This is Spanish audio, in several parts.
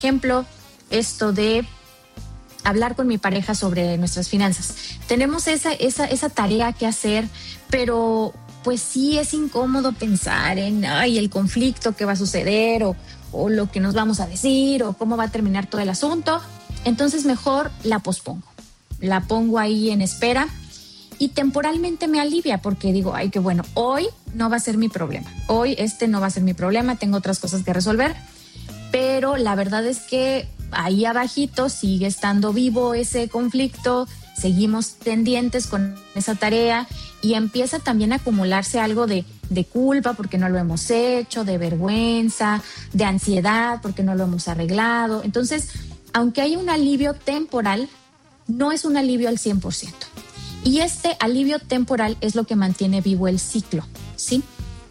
ejemplo, esto de hablar con mi pareja sobre nuestras finanzas. Tenemos esa tarea que hacer, pero pues sí es incómodo pensar en el conflicto que va a suceder o lo que nos vamos a decir o cómo va a terminar todo el asunto. Entonces mejor la pospongo. La pongo ahí en espera y temporalmente me alivia porque digo, qué bueno, hoy no va a ser mi problema. Hoy no va a ser mi problema, tengo otras cosas que resolver. Pero la verdad es que ahí abajito sigue estando vivo ese conflicto, seguimos pendientes con esa tarea y empieza también a acumularse algo de culpa porque no lo hemos hecho, de vergüenza, de ansiedad porque no lo hemos arreglado. Entonces, aunque hay un alivio temporal, no es un alivio al 100%. Y este alivio temporal es lo que mantiene vivo el ciclo, ¿sí?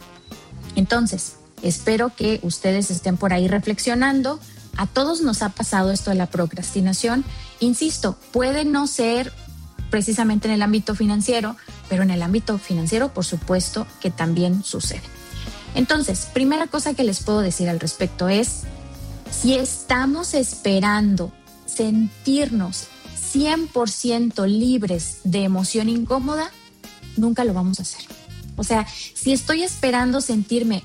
Entonces, espero que ustedes estén por ahí reflexionando. A todos nos ha pasado esto de la procrastinación. Insisto, puede no ser precisamente en el ámbito financiero, pero en el ámbito financiero, por supuesto, que también sucede. Entonces, primera cosa que les puedo decir al respecto es, si estamos esperando sentirnos 100% libres de emoción incómoda, nunca lo vamos a hacer. O sea, si estoy esperando sentirme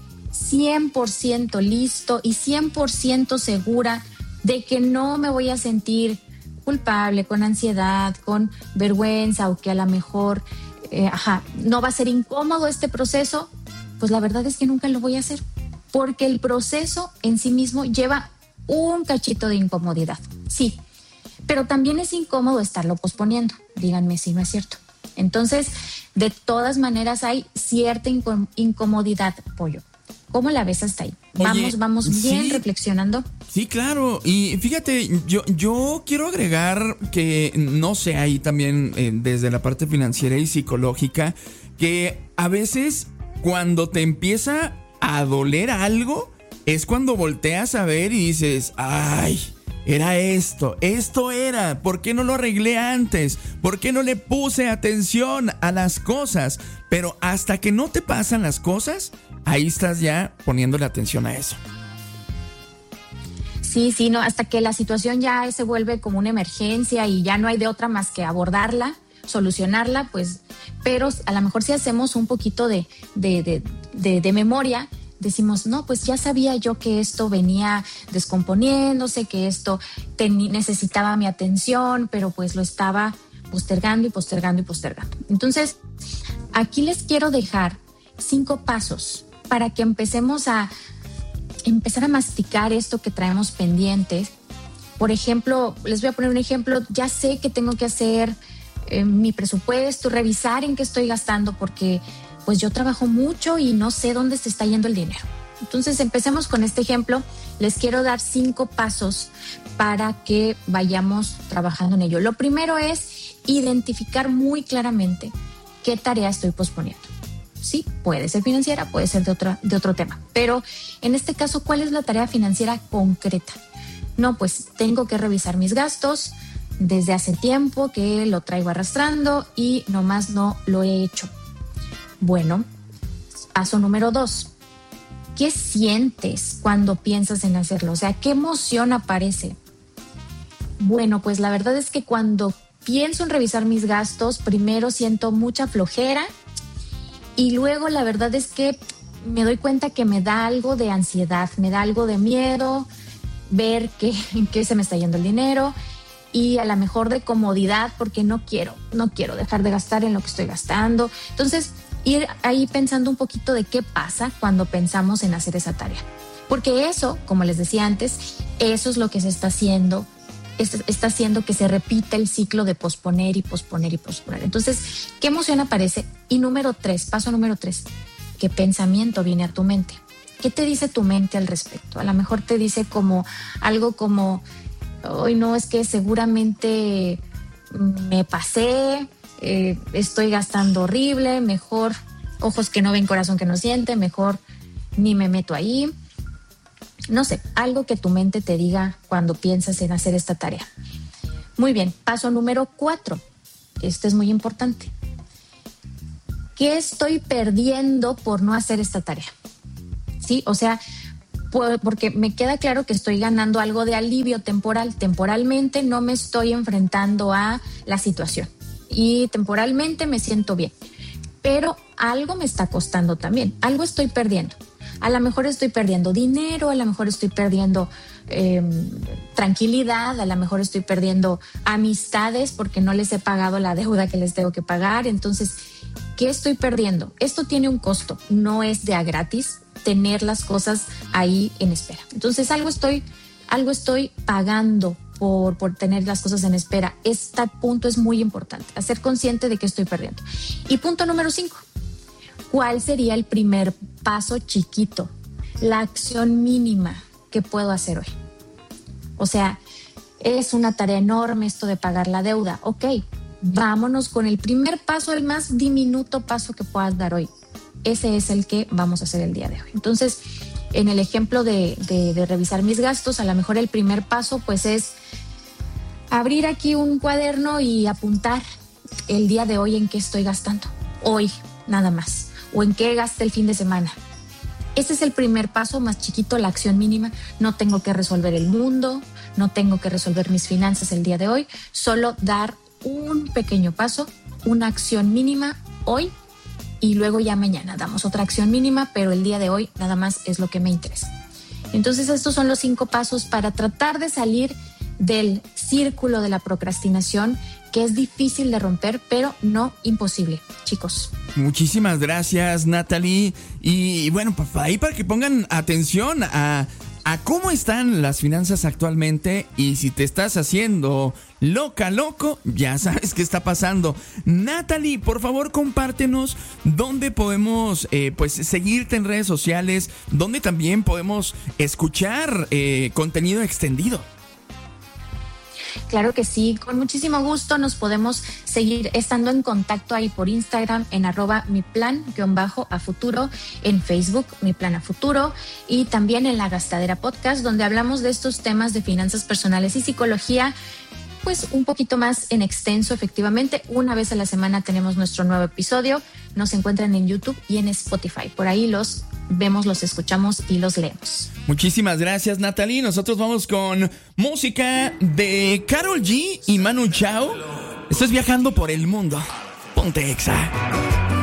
100% listo y 100% segura de que no me voy a sentir culpable, con ansiedad, con vergüenza o que a lo mejor no va a ser incómodo este proceso, pues la verdad es que nunca lo voy a hacer, porque el proceso en sí mismo lleva un cachito de incomodidad, sí, pero también es incómodo estarlo posponiendo, díganme si no es cierto. Entonces, de todas maneras hay cierta incomodidad, Pollo. ¿Cómo la ves hasta ahí? Oye, vamos bien sí, reflexionando. Sí, claro. Y fíjate, yo quiero agregar que, no sé, ahí también desde la parte financiera y psicológica, que a veces cuando te empieza a doler algo, es cuando volteas a ver y dices, era esto era, ¿por qué no lo arreglé antes? ¿Por qué no le puse atención a las cosas? Pero hasta que no te pasan las cosas, ahí estás ya poniéndole atención a eso. Sí, no, hasta que la situación ya se vuelve como una emergencia y ya no hay de otra más que abordarla, solucionarla, pues, pero a lo mejor si hacemos un poquito de memoria, decimos, no, pues ya sabía yo que esto venía descomponiéndose, que esto necesitaba mi atención, pero pues lo estaba postergando. Entonces, aquí les quiero dejar 5 pasos para que empecemos a masticar esto que traemos pendientes. Por ejemplo, les voy a poner un ejemplo, ya sé que tengo que hacer mi presupuesto, revisar en qué estoy gastando porque pues yo trabajo mucho y no sé dónde se está yendo el dinero. Entonces empecemos con este ejemplo. Les quiero dar 5 pasos para que vayamos trabajando en ello. Lo primero es identificar muy claramente qué tarea estoy posponiendo. Sí, puede ser financiera, puede ser de otro tema. Pero en este caso, ¿cuál es la tarea financiera concreta? No, pues tengo que revisar mis gastos desde hace tiempo que lo traigo arrastrando y nomás no lo he hecho. Bueno, paso número 2. ¿Qué sientes cuando piensas en hacerlo? O sea, ¿qué emoción aparece? Bueno, pues la verdad es que cuando pienso en revisar mis gastos, primero siento mucha flojera y luego la verdad es que me doy cuenta que me da algo de ansiedad, me da algo de miedo, ver en qué se me está yendo el dinero y a lo mejor de comodidad porque no quiero dejar de gastar en lo que estoy gastando. Entonces, ir ahí pensando un poquito de qué pasa cuando pensamos en hacer esa tarea. Porque eso, como les decía antes, eso es lo que se está haciendo, está haciendo que se repita el ciclo de posponer y posponer y posponer. Entonces, ¿qué emoción aparece? Y paso número 3, ¿qué pensamiento viene a tu mente? ¿Qué te dice tu mente al respecto? A lo mejor te dice algo como, no, es que seguramente me pasé, estoy gastando horrible, mejor ojos que no ven, corazón que no siente, mejor ni me meto ahí. No sé, algo que tu mente te diga cuando piensas en hacer esta tarea. Muy bien, paso número 4. Este es muy importante. ¿Qué estoy perdiendo por no hacer esta tarea? Sí, o sea, porque me queda claro que estoy ganando algo de alivio temporal. Temporalmente no me estoy enfrentando a la situación y temporalmente me siento bien, pero algo me está costando también, algo estoy perdiendo. A lo mejor estoy perdiendo dinero, a lo mejor estoy perdiendo tranquilidad, a lo mejor estoy perdiendo amistades porque no les he pagado la deuda que les tengo que pagar. Entonces, ¿qué estoy perdiendo? Esto tiene un costo, no es de a gratis tener las cosas ahí en espera. Entonces, algo estoy pagando por tener las cosas en espera. Este punto es muy importante, hacer consciente de que estoy perdiendo. Y punto número 5. ¿Cuál sería el primer paso chiquito? La acción mínima que puedo hacer hoy. O sea, es una tarea enorme esto de pagar la deuda. Ok, vámonos con el primer paso, el más diminuto paso que puedas dar hoy. Ese es el que vamos a hacer el día de hoy. Entonces, en el ejemplo de revisar mis gastos, a lo mejor el primer paso pues es abrir aquí un cuaderno y apuntar el día de hoy en qué estoy gastando. Hoy, nada más. O en qué gasté el fin de semana. Ese es el primer paso más chiquito, la acción mínima. No tengo que resolver el mundo, no tengo que resolver mis finanzas el día de hoy, solo dar un pequeño paso, una acción mínima hoy y luego ya mañana damos otra acción mínima, pero el día de hoy nada más es lo que me interesa. Entonces estos son los 5 pasos para tratar de salir del círculo de la procrastinación, que es difícil de romper, pero no imposible, chicos. Muchísimas gracias, Natalie. Y bueno, ahí para que pongan atención a cómo están las finanzas actualmente, y si te estás haciendo loco, ya sabes qué está pasando. Natalie, por favor, compártenos dónde podemos pues seguirte en redes sociales, dónde también podemos escuchar contenido extendido. Claro que sí, con muchísimo gusto nos podemos seguir estando en contacto ahí por Instagram en @miplan_a futuro, en Facebook Mi Plan a Futuro y también en La Gastadera Podcast, donde hablamos de estos temas de finanzas personales y psicología, pues un poquito más en extenso, efectivamente. Una vez a la semana tenemos nuestro nuevo episodio. Nos encuentran en YouTube y en Spotify. Por ahí los vemos, los escuchamos y los leemos. Muchísimas gracias, Natalie. Nosotros vamos con música de Karol G y Manu Chao. Estás viajando por el mundo. Ponte Exa.